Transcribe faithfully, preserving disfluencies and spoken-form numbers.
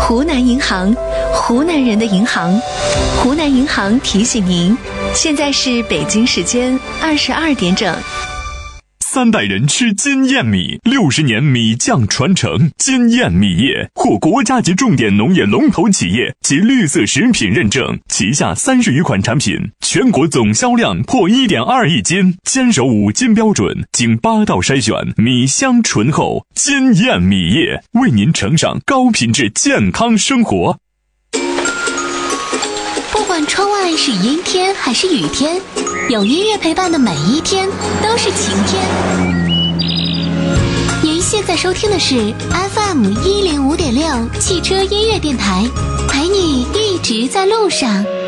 湖南银行，湖南人的银行。湖南银行提醒您，现在是北京时间二十二点整。 三代人吃金燕米，六十年米酱传承。金燕米业获国家级重点农业龙头企业及绿色食品认证，旗下三十余款产品，全国总销量破 一点二亿斤，坚守五金标准，经八道筛选，米香醇厚。金燕米业为您呈上高品质健康生活。 不管窗外是阴天还是雨天，有音乐陪伴的每一天都是晴天。您现在收听的是 F M 一零五点六汽车音乐电台，陪你一直在路上。